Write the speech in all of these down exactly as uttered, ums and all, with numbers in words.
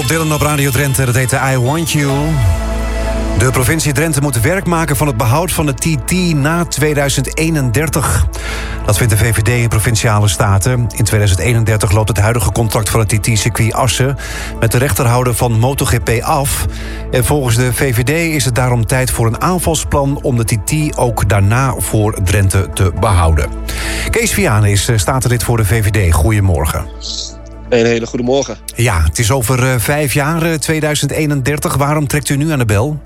Bob Dylan op Radio Drenthe, dat heet I Want You. De provincie Drenthe moet werk maken van het behoud van de T T na tweeduizend eenendertig. Dat vindt de V V D in Provinciale Staten. In tweeduizend eenendertig loopt het huidige contract van het T T-circuit Assen met de rechterhouder van MotoGP af. En volgens de V V D is het daarom tijd voor een aanvalsplan om de T T ook daarna voor Drenthe te behouden. Kees Vianen is statenlid voor de V V D. Goedemorgen. Een hele goede morgen. Ja, het is over uh, vijf jaar, tweeduizend eenendertig. Waarom trekt u nu aan de bel?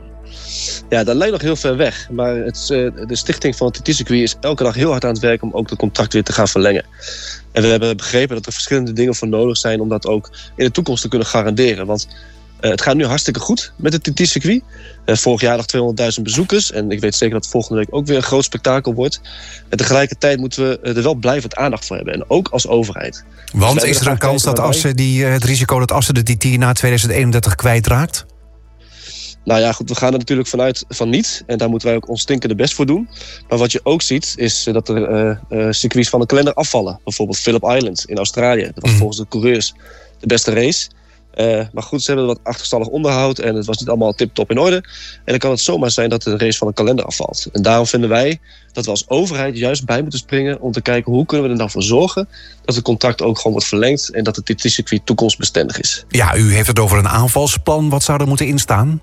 Ja, dat lijkt nog heel ver weg. Maar het, uh, de stichting van het T T-circuit is elke dag heel hard aan het werken om ook het contract weer te gaan verlengen. En we hebben begrepen dat er verschillende dingen voor nodig zijn om dat ook in de toekomst te kunnen garanderen. Want uh, het gaat nu hartstikke goed met het T T-circuit. Uh, vorig jaar nog tweehonderdduizend bezoekers. En ik weet zeker dat volgende week ook weer een groot spektakel wordt. En tegelijkertijd moeten we er wel blijvend aandacht voor hebben. En ook als overheid. Want dus is er een kans dat Assen die, het risico dat Assen de T T na tweeduizend eenendertig kwijtraakt? Nou ja, goed, we gaan er natuurlijk vanuit van niet. En daar moeten wij ook ons stinkende best voor doen. Maar wat je ook ziet, is dat er uh, uh, circuits van de kalender afvallen. Bijvoorbeeld Phillip Island in Australië. Dat was mm. volgens de coureurs de beste race. Uh, maar goed, ze hebben wat achterstallig onderhoud en het was niet allemaal tip-top in orde. En dan kan het zomaar zijn dat de race van de kalender afvalt. En daarom vinden wij dat we als overheid juist bij moeten springen om te kijken hoe kunnen we er nou voor zorgen dat het contract ook gewoon wordt verlengd en dat het T T-circuit toekomstbestendig is. Ja, u heeft het over een aanvalsplan. Wat zou er moeten instaan?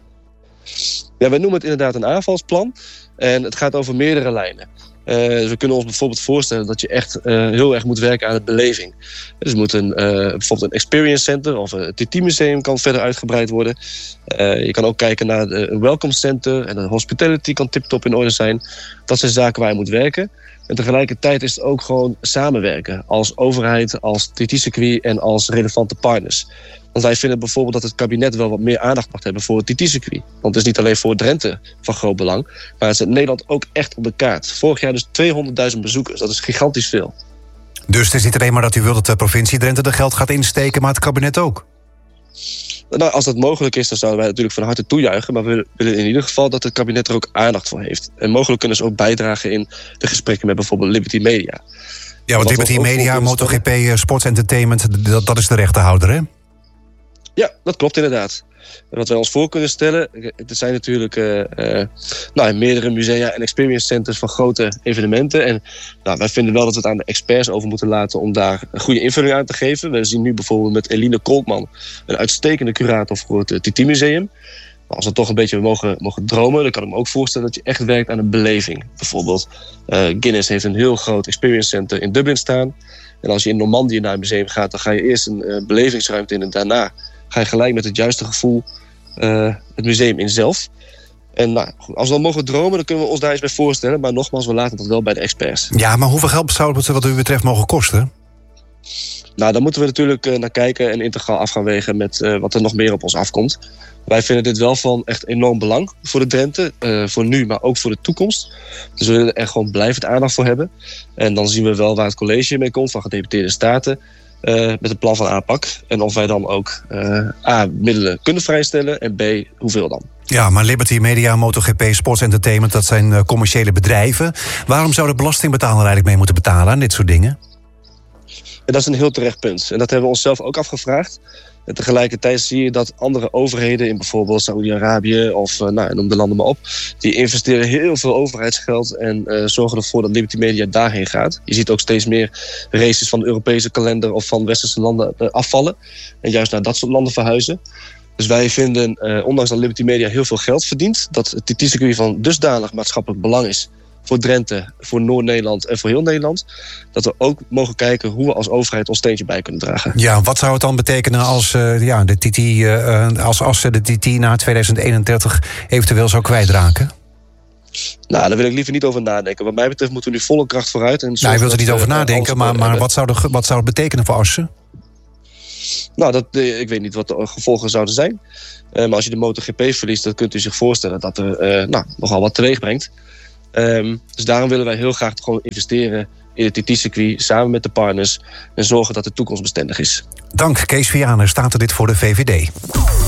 Ja, wij noemen het inderdaad een aanvalsplan. En het gaat over meerdere lijnen. Uh, we kunnen ons bijvoorbeeld voorstellen dat je echt uh, heel erg moet werken aan de beleving. Dus moet een, uh, bijvoorbeeld een experience center of een T T-museum kan verder uitgebreid worden. Uh, je kan ook kijken naar de, een welcome center en een hospitality kan tip-top in orde zijn. Dat zijn zaken waar je moet werken. En tegelijkertijd is het ook gewoon samenwerken als overheid, als T T-circuit en als relevante partners. Want wij vinden bijvoorbeeld dat het kabinet wel wat meer aandacht mag hebben voor het T T-circuit. Want het is niet alleen voor Drenthe van groot belang, maar het zet Nederland ook echt op de kaart. Vorig jaar dus tweehonderdduizend bezoekers, dat is gigantisch veel. Dus het is niet alleen maar dat u wilt dat de provincie Drenthe er geld gaat insteken, maar het kabinet ook? Nou, als dat mogelijk is, dan zouden wij natuurlijk van harte toejuichen. Maar we willen in ieder geval dat het kabinet er ook aandacht voor heeft. En mogelijk kunnen ze ook bijdragen in de gesprekken met bijvoorbeeld Liberty Media. Ja, want Liberty Media, MotoGP, Sports Entertainment, dat, dat is de rechterhouder, hè? Ja, dat klopt inderdaad. En wat wij ons voor kunnen stellen, er zijn natuurlijk uh, uh, nou, meerdere musea en experience centers van grote evenementen. En nou, wij vinden wel dat we het aan de experts over moeten laten om daar een goede invulling aan te geven. We zien nu bijvoorbeeld met Eline Kolkman een uitstekende curator voor het T T-museum. Maar als we toch een beetje mogen, mogen dromen, dan kan ik me ook voorstellen dat je echt werkt aan een beleving. Bijvoorbeeld uh, Guinness heeft een heel groot experience center in Dublin staan. En als je in Normandië naar een museum gaat, dan ga je eerst een uh, belevingsruimte in en daarna ga je gelijk met het juiste gevoel uh, het museum in zelf. En nou, als we dan mogen dromen, dan kunnen we ons daar eens bij voorstellen. Maar nogmaals, we laten dat wel bij de experts. Ja, maar hoeveel geld zou het wat u betreft mogen kosten? Nou, daar moeten we natuurlijk uh, naar kijken en integraal af gaan wegen met uh, wat er nog meer op ons afkomt. Wij vinden dit wel van echt enorm belang voor de Drenthe. Uh, voor nu, maar ook voor de toekomst. Dus we willen er gewoon blijvend aandacht voor hebben. En dan zien we wel waar het college mee komt van gedeputeerde staten. Uh, met een plan van aanpak. En of wij dan ook uh, A, middelen kunnen vrijstellen en B, hoeveel dan. Ja, maar Liberty Media, MotoGP, Sports Entertainment, dat zijn uh, commerciële bedrijven. Waarom zou de belastingbetaler eigenlijk mee moeten betalen aan dit soort dingen? En dat is een heel terecht punt. En dat hebben we onszelf ook afgevraagd. En tegelijkertijd zie je dat andere overheden in bijvoorbeeld Saoedi-Arabië of uh, nou, noem de landen maar op, die investeren heel veel overheidsgeld en uh, zorgen ervoor dat Liberty Media daarheen gaat. Je ziet ook steeds meer races van de Europese kalender of van westerse landen uh, afvallen en juist naar dat soort landen verhuizen. Dus wij vinden, uh, ondanks dat Liberty Media heel veel geld verdient, dat het T T-circuit van dusdanig maatschappelijk belang is voor Drenthe, voor Noord-Nederland en voor heel Nederland, dat we ook mogen kijken hoe we als overheid ons steentje bij kunnen dragen. Ja, wat zou het dan betekenen als, uh, ja, de T T, uh, als Assen de T T na tweeduizend eenendertig eventueel zou kwijtraken? Nou, daar wil ik liever niet over nadenken. Wat mij betreft moeten we nu volle kracht vooruit. En nou, je wilt er niet over nadenken, maar, maar wat, zou de, wat zou het betekenen voor Assen? Nou, dat, ik weet niet wat de gevolgen zouden zijn. Uh, maar als je de MotoGP verliest, dan kunt u zich voorstellen dat er uh, nou, nogal wat teweeg brengt. Um, dus daarom willen wij heel graag gewoon investeren in het T T-circuit samen met de partners en zorgen dat het toekomstbestendig is. Dank, Kees Vianen, staat er dit voor de V V D.